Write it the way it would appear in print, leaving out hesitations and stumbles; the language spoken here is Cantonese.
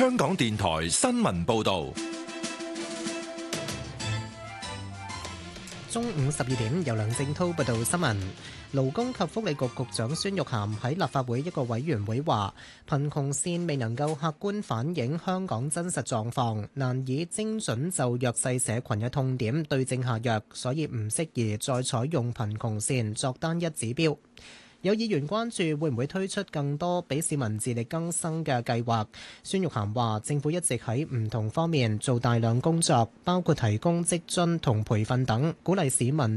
香港電台新聞報道。 中午12點，由梁正滔報道新聞。勞工及福利局局長孫玉菡喺立法會一個委員會話，貧窮線未能夠客觀反映香港真實狀況，難以精準就弱勢社群嘅痛點對症下藥，所以唔適宜再採用貧窮線作單一指標。有議員關注會唔會推出更多俾市民自力更生嘅計劃。孫玉菡話：政府一直喺唔同方面做大量工作，包括提供職津同培訓等，鼓勵市民